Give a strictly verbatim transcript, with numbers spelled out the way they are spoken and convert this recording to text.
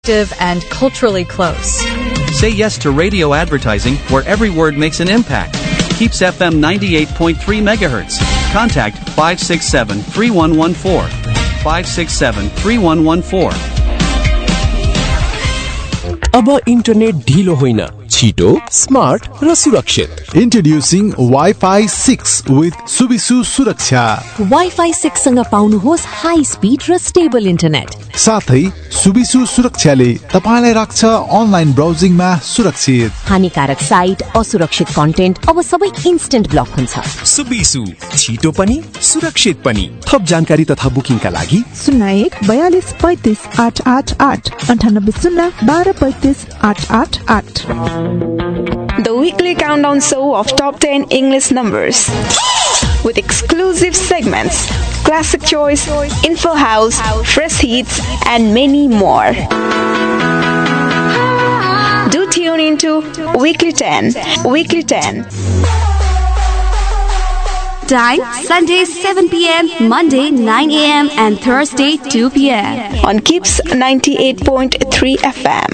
and culturally close. Say yes to radio advertising where every word makes an impact. Keeps F M ninety-eight point three megahertz. Contact five six seven, three one one four. five six seven, three one one four. अब internet ढिलो होइन, छिटो, smart र सुरक्षित. Introducing Wi-Fi six with Subisu Suraksha. Wi-Fi six सँग पाउनुहोस् high speed र stable internet. साथै सुबिसु सुरक्षाले तपाईलाई राख्छ online ब्राउजिङमा सुरक्षित. हानिकारक साइट, असुरक्षित कन्टेन्ट अब सबै इन्स्टेन्ट ब्लक हुन्छ. सुबिसु, छिटो पनि सुरक्षित पनि. थप जानकारी तथा बुकिङका लागि शून्य एक बयालीस पैंतीस आठ आठ आठ अन्ठानब्बे शून्य बाह्र पैंतीस आठ आठ आठ. The weekly countdown show of top ten English numbers with exclusive segments, classic choice, info house, fresh hits, and many more. Do tune into Weekly ten. Weekly ten. Time Sunday seven p.m., Monday nine a.m. and Thursday two p.m. on Kips ninety-eight point three F M.